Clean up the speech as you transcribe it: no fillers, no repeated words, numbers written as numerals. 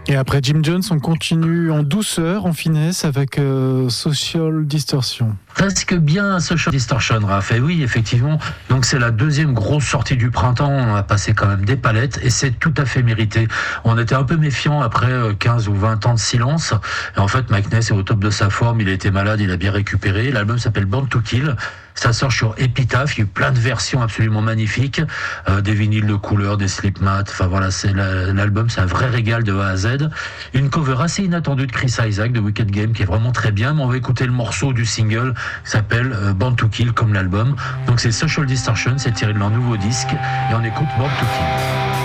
Et après Jim Jones, on continue en douceur, en finesse, avec Social Distortion. Presque bien Social Distortion, Raph. Et oui, effectivement. Donc c'est la deuxième grosse sortie du printemps. On a passé quand même des palettes et c'est tout à fait mérité. On était un peu méfiant après 15 ou 20 ans de silence. Et en fait, Mike Ness est au top de sa forme. Il a été malade, il a bien récupéré. L'album s'appelle Born to Kill. Ça sort sur Epitaph. Il y a eu plein de versions absolument magnifiques. Des vinyles de couleur, des slip mats. Enfin voilà, c'est l'album, c'est un vrai régal de A à Z. Une cover assez inattendue de Chris Isaak de Wicked Game qui est vraiment très bien. Mais on va écouter le morceau du single qui s'appelle Born to Kill comme l'album. Donc c'est Social Distortion, c'est tiré de leur nouveau disque et on écoute Born to Kill.